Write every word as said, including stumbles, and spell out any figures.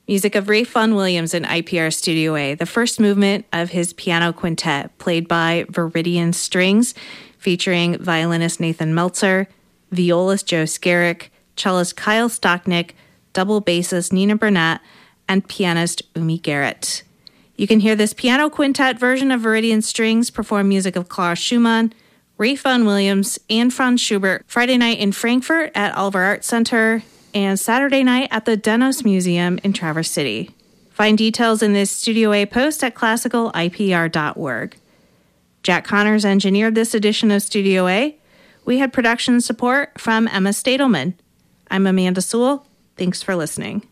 Music of Ralph Vaughan Williams in I P R Studio A, the first movement of his piano quintet, played by Viridian Strings, featuring violinist Nathan Meltzer, violist Joe Skerrick, cellist Kyle Stocknick, double bassist Nina Burnett, and pianist Umi Garrett. You can hear this piano quintet version of Viridian Strings perform music of Klaus Schumann, Ralph Vaughan Williams, and Franz Schubert Friday night in Frankfurt at Oliver Arts Center and Saturday night at the Denos Museum in Traverse City. Find details in this Studio A post at classical I P R dot org. Jack Connors engineered this edition of Studio A. We had production support from Emma Stadelman. I'm Amanda Sewell. Thanks for listening.